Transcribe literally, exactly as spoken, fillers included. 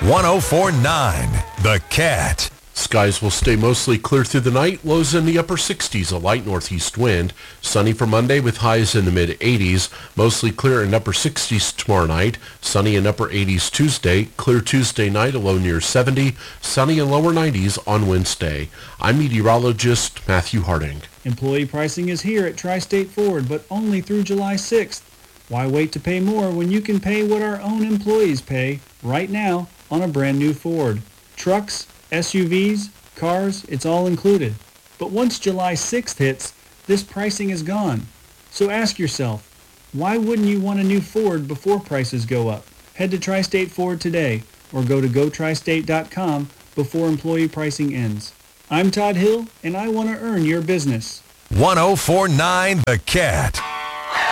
one oh four point nine The Cat. Skies will stay mostly clear through the night. Lows in the upper sixties, a light northeast wind. Sunny for Monday with highs in the mid-eighties. Mostly clear in upper sixties tomorrow night. Sunny in upper eighties Tuesday. Clear Tuesday night, a low near seventy. Sunny in lower nineties on Wednesday. I'm meteorologist Matthew Harding. Employee pricing is here at Tri-State Ford, but only through July sixth. Why wait to pay more when you can pay what our own employees pay right now on a brand new Ford? Trucks, S U Vs, cars, it's all included. But once July sixth hits, this pricing is gone. So ask yourself, why wouldn't you want a new Ford before prices go up? Head to Tri-State Ford today or go to go tri state dot com before employee pricing ends. I'm Todd Hill, and I want to earn your business. one oh four point nine The Cat.